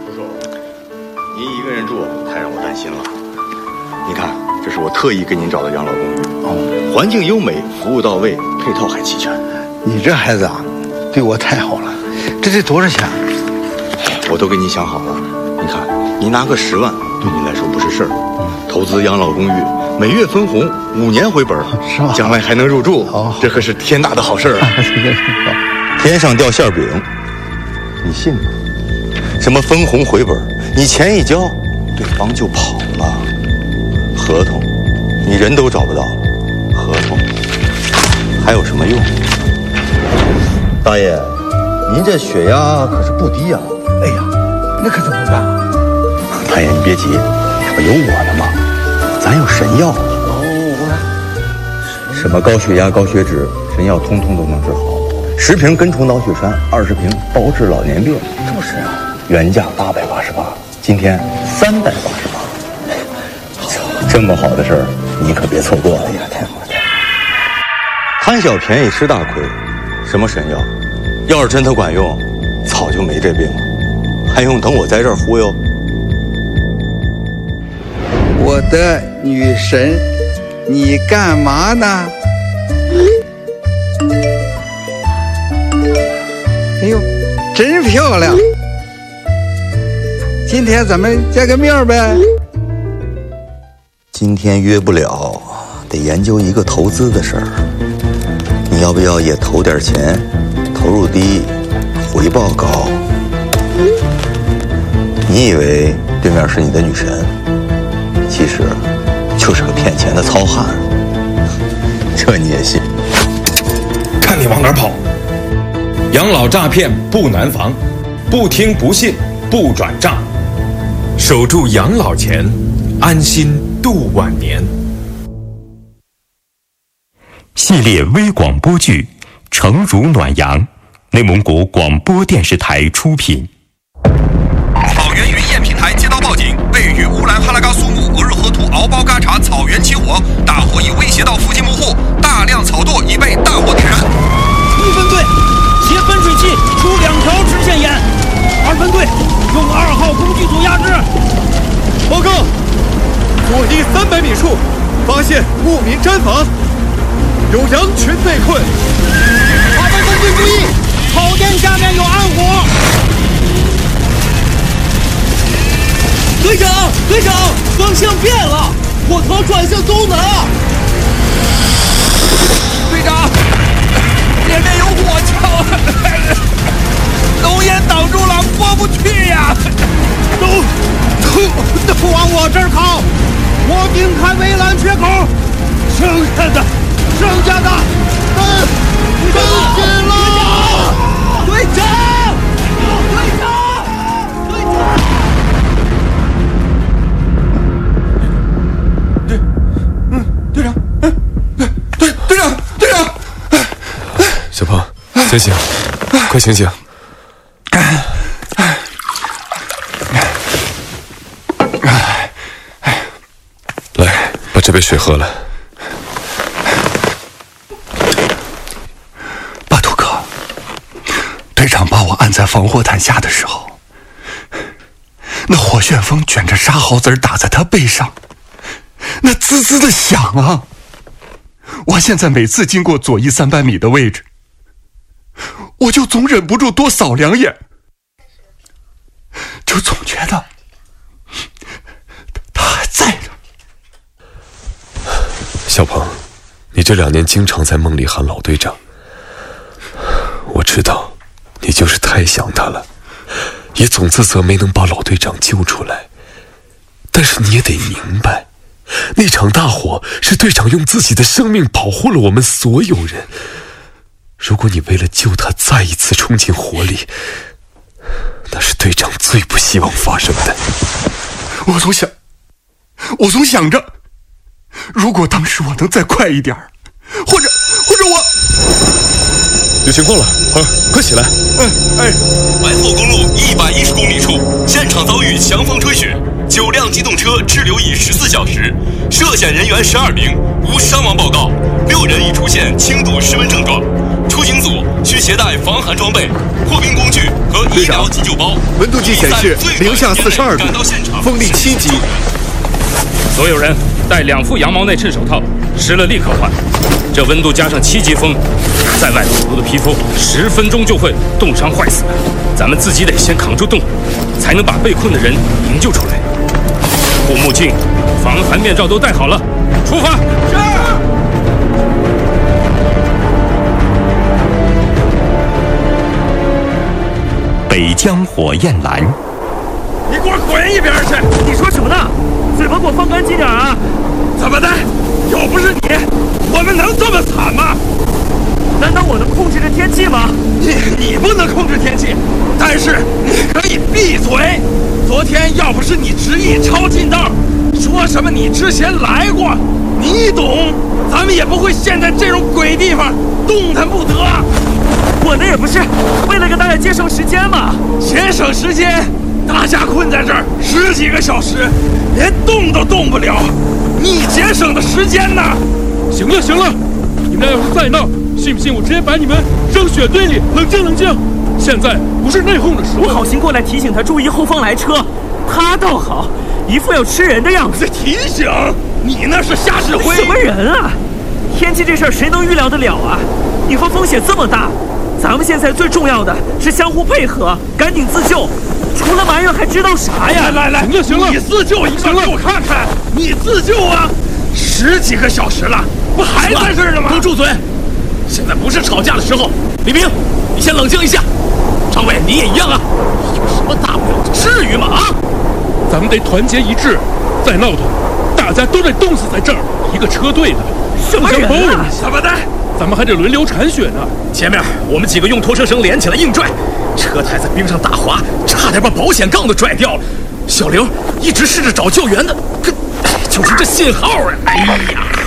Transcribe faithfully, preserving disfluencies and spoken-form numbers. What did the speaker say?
叔叔，您一个人住太让我担心了。你看，这是我特意给您找的养老公寓，哦，环境优美，服务到位，配套还齐全。 你这孩子啊，对我太好了。这得多少钱？ 我都给你想好了。你看，你拿个十万，对你来说不是事儿。嗯、投资养老公寓，每月分红，五年回本， 是吧？ 将来还能入住，哦、这可是天大的好事儿啊！天上掉馅饼，你信吗？什么分红回本，你钱一交，对方就跑了。合同，你人都找不到，合同还有什么用？大爷，您这血压可是不低呀、啊！ 哎呀，那可怎么办？ 大爷，你别急，这不有我呢吗？咱有神药。哦，什么高血压、高血脂，神药通通都能治好。十瓶根除脑血栓，二十瓶包治老年病。 这么神啊！ 原价八百八十八，今天三百八十八。这么好的事儿，你可别错过了。 哎呀，太好了！ 贪小便宜吃大亏，什么神药？要是真的管用，早就没这病了，还用等我在这儿忽悠？ 我的女神，你干嘛呢？哎呦，真漂亮！今天咱们见个面呗？ 今天约不了，得研究一个投资的事儿。你要不要也投点钱？投入低，回报高。你以为对面是你的女神，其实就是个骗钱的糙汉。这你也信？ 看你往哪儿跑！养老诈骗不难防，不听不信不转账，守住养老钱，安心度晚年。 系列微广播剧《诚如暖阳》，内蒙古广播电视台出品。 草原云燕平台接到报警，位于乌兰哈拉嘎苏木额尔河图敖包嘎查草原起火，大火已威胁到附近木户，大量草垛已被大火点燃。 一分队携分水器出两条直线眼，二分队用二号工具组压制。 报告，左一三百米处发现牧民毡房，有羊群被困。 二分分队注意，草甸下面有暗火。 队长，队长，方向变了，火头转向东南。 队长，前面有火枪，浓烟挡住了，过不去呀！ 都都都往我这儿靠，我顶开围栏缺口，剩下的剩下的跟跟紧了！ 队长， 队长，队长！ 队，嗯，队长，嗯，队队队长，队长， 小胖，醒醒，快醒醒！来，把这杯水喝了。 巴图克，队长把我按在防火毯下的时候，那火旋风卷着沙毫子打在他背上，那滋滋的响啊！我现在每次经过左一三百米的位置，我就总忍不住多扫两眼，就总觉得他还在呢。 小鹏，你这两年经常在梦里喊老队长，我知道你就是太想他了，也总自责没能把老队长救出来。但是你也得明白，那场大火是队长用自己的生命保护了我们所有人。如果你为了救他再一次冲进火里，那是队长最不希望发生的。 我总想，我总想着，如果当时我能再快一点，或者或者我有情况了，儿，快起来！ 哎哎， 白后公路一百一十公里处，现场遭遇强风吹雪，九辆机动车滞留已十四小时，涉险人员十二名，无伤亡报告，六人已出现轻度失温症状。出行组需需携带防寒装备、破冰工具和医疗急救包。 温度计显示零下四十二度，风力七级。 所有人戴两副羊毛内衬手套，湿了立刻换。这温度加上七级风，在外暴露的皮肤十分钟就会冻伤坏死。咱们自己得先扛住冻，才能把被困的人营救出来。护目镜、防寒面罩都戴好了，出发！是。 北疆火焰蓝， 你给我滚一边去！ 你说什么呢？嘴巴给我放干净点啊！ 怎么的？要不是你，我们能这么惨吗？ 难道我能控制这天气吗？ 你你不能控制天气，但是你可以闭嘴。昨天要不是你执意抄近道，说什么你之前来过，你懂，咱们也不会现在这种鬼地方动弹不得。 我那也不是为了给大家节省时间嘛。 节省时间，大家困在这儿十几个小时，连动都动不了，你节省的时间呢？ 行了行了，你们要是再闹，信不信我直接把你们扔雪堆里？冷静冷静，现在不是内讧的时候。 我好心过来提醒他注意后方来车，他倒好，一副要吃人的样子。 提醒你那是瞎指挥。 什么人啊？天气这事儿谁能预料得了啊？你说风险这么大，咱们现在最重要的是相互配合，赶紧自救。除了埋怨还知道啥呀？ 来来来， 行了行了， 你自救一个给我看看，你自救啊！十几个小时了，不还在这儿呢吗？ 都住嘴！现在不是吵架的时候。李冰，你先冷静一下。张伟，你也一样啊！有什么大不了，至于吗？啊！咱们得团结一致，再闹腾，大家都得冻死在这儿。一个车队的， 什么人啊？ 怎么的？ 咱们还得轮流铲雪呢。 前面我们几个用拖车绳连起来硬拽，车胎在冰上打滑，差点把保险杠都拽掉了。小刘一直试着找救援的，可就是这信号啊！哎呀！